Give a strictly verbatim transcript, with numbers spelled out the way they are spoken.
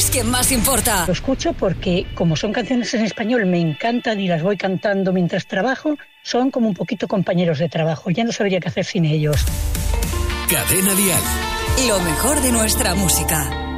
es quien más importa. Lo escucho porque, como son canciones en español, me encantan y las voy cantando mientras trabajo. Son como un poquito compañeros de trabajo. Ya no sabría qué hacer sin ellos. Cadena Dial. Lo mejor de nuestra música.